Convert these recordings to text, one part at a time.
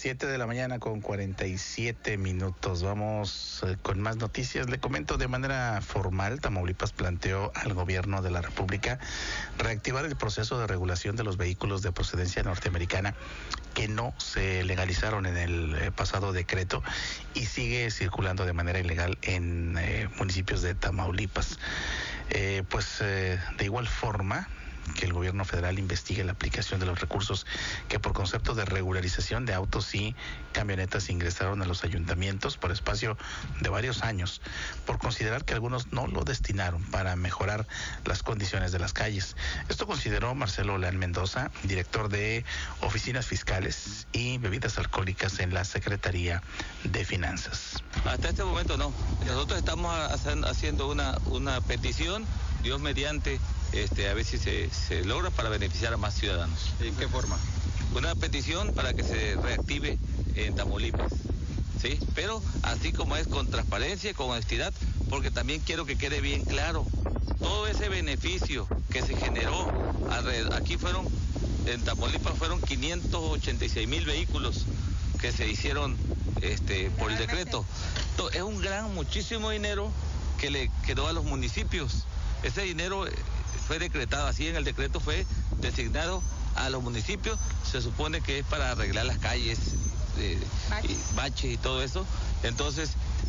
7 de la mañana con 47 minutos. Vamos con más noticias. Le comento de manera formal, Tamaulipas planteó al gobierno de la República reactivar el proceso de regulación de los vehículos de procedencia norteamericana que no se legalizaron en el pasado decreto y sigue circulando de manera ilegal en municipios de Tamaulipas. De igual forma, que el gobierno federal investigue la aplicación de los recursos que por concepto de regularización de autos y camionetas ingresaron a los ayuntamientos por espacio de varios años, por considerar que algunos no lo destinaron para mejorar las condiciones de las calles. Esto consideró Marcelo Leán Mendoza, director de Oficinas Fiscales y Bebidas Alcohólicas en la Secretaría de Finanzas. Hasta este momento no. Nosotros estamos haciendo una petición, Dios mediante, a ver si se logra para beneficiar a más ciudadanos. ¿En qué forma? Una petición para que se reactive en Tamaulipas, ¿sí? Pero así como es, con transparencia y con honestidad, porque también quiero que quede bien claro, todo ese beneficio que se generó aquí en Tamaulipas fueron 586,000 vehículos que se hicieron por el decreto. Es muchísimo dinero que le quedó a los municipios. Ese dinero fue decretado así, en el decreto fue designado a los municipios, se supone que es para arreglar las calles, baches y todo eso. Entonces,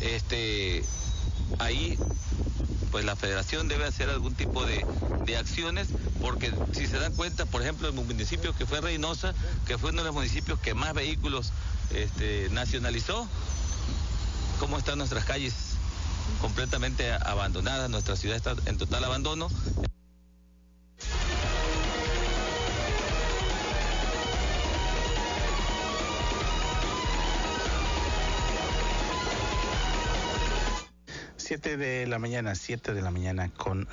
ahí pues la federación debe hacer algún tipo de acciones, porque si se dan cuenta, por ejemplo, el municipio que fue Reynosa, que fue uno de los municipios que más vehículos nacionalizó, ¿cómo están nuestras calles? Completamente abandonadas, nuestra ciudad está en total abandono. Siete de la mañana con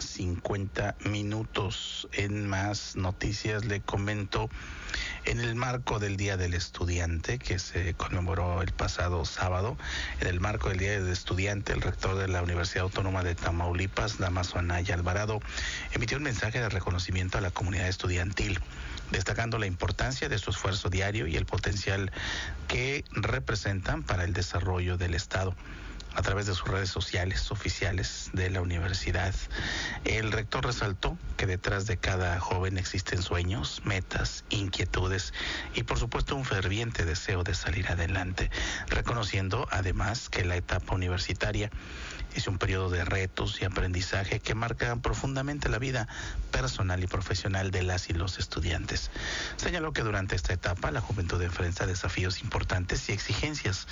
50 minutos. En más noticias le comento, en el marco del Día del Estudiante, que se conmemoró el pasado sábado, en el marco del Día del Estudiante, el rector de la Universidad Autónoma de Tamaulipas, Dámaso Anaya Alvarado, emitió un mensaje de reconocimiento a la comunidad estudiantil, destacando la importancia de su esfuerzo diario y el potencial que representan para el desarrollo del Estado. A través de sus redes sociales oficiales de la universidad, el rector resaltó que detrás de cada joven existen sueños, metas, inquietudes y por supuesto un ferviente deseo de salir adelante, reconociendo además que la etapa universitaria es un periodo de retos y aprendizaje que marcan profundamente la vida personal y profesional de las y los estudiantes. Señaló que durante esta etapa la juventud enfrenta desafíos importantes y exigencias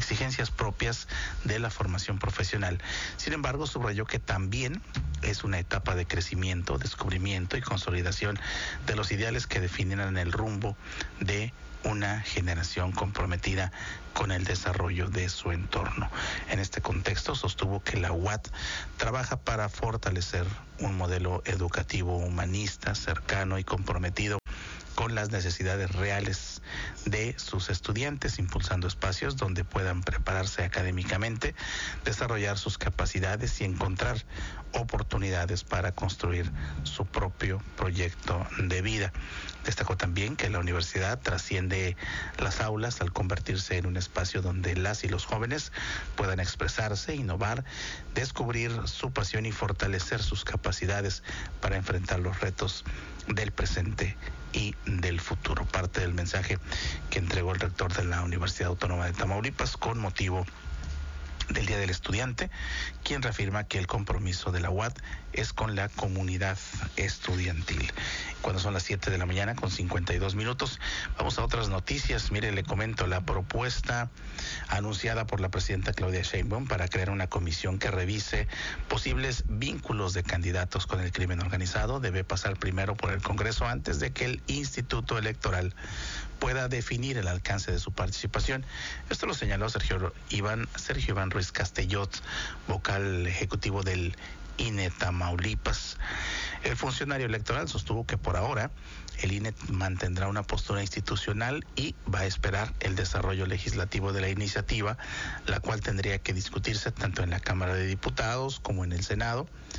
propias de la formación profesional. Sin embargo, subrayó que también es una etapa de crecimiento, descubrimiento y consolidación de los ideales que definirán el rumbo de una generación comprometida con el desarrollo de su entorno. En este contexto, sostuvo que la UAT trabaja para fortalecer un modelo educativo humanista, cercano y comprometido con las necesidades reales de sus estudiantes, impulsando espacios donde puedan prepararse académicamente, desarrollar sus capacidades y encontrar oportunidades para construir su propio proyecto de vida. Destacó también que la universidad trasciende las aulas al convertirse en un espacio donde las y los jóvenes puedan expresarse, innovar, descubrir su pasión y fortalecer sus capacidades para enfrentar los retos del presente y del futuro. Parte del mensaje que entregó el rector de la Universidad Autónoma de Tamaulipas con motivo del Día del Estudiante, quien reafirma que el compromiso de la UAT es con la comunidad estudiantil. Cuando son las 7 de la mañana con 52 minutos, vamos a otras noticias. Mire, le comento la propuesta anunciada por la presidenta Claudia Sheinbaum para crear una comisión que revise posibles vínculos de candidatos con el crimen organizado debe pasar primero por el Congreso antes de que el Instituto Electoral pueda definir el alcance de su participación. Esto lo señaló Sergio Iván Ruiz Castellot, vocal ejecutivo del INE Tamaulipas. El funcionario electoral sostuvo que por ahora el INE mantendrá una postura institucional y va a esperar el desarrollo legislativo de la iniciativa, la cual tendría que discutirse tanto en la Cámara de Diputados como en el Senado.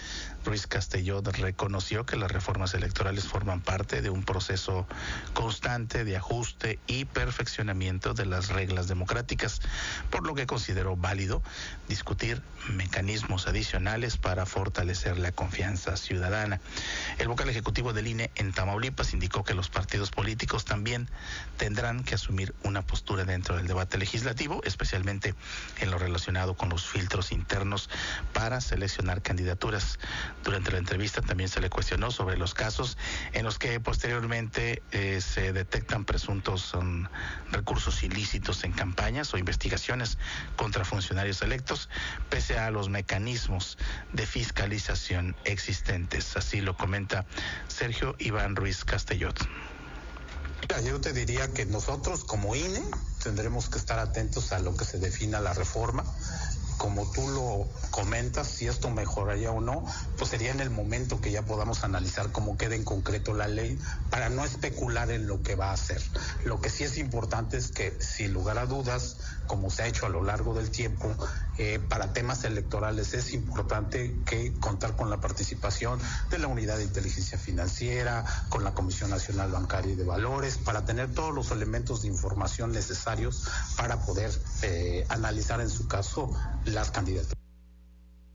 Ruiz Castelló reconoció que las reformas electorales forman parte de un proceso constante de ajuste y perfeccionamiento de las reglas democráticas, por lo que consideró válido discutir mecanismos adicionales para fortalecer la confianza ciudadana. El vocal ejecutivo del INE en Tamaulipas indicó que los partidos políticos también tendrán que asumir una postura dentro del debate legislativo, especialmente en lo relacionado con los filtros internos para seleccionar candidaturas. Durante la entrevista también se le cuestionó sobre los casos en los que posteriormente se detectan presuntos recursos ilícitos en campañas o investigaciones contra funcionarios electos, pese a los mecanismos de fiscalización existentes. Así lo comenta Sergio Iván Ruiz Castelló. Yo te diría que nosotros como INE tendremos que estar atentos a lo que se defina la reforma. Como tú lo comentas, si esto mejoraría o no, pues sería en el momento que ya podamos analizar cómo queda en concreto la ley para no especular en lo que va a hacer. Lo que sí es importante es que, sin lugar a dudas, como se ha hecho a lo largo del tiempo, para temas electorales es importante que contar con la participación de la Unidad de Inteligencia Financiera, con la Comisión Nacional Bancaria y de Valores, para tener todos los elementos de información necesarios para poder analizar en su caso las candidaturas.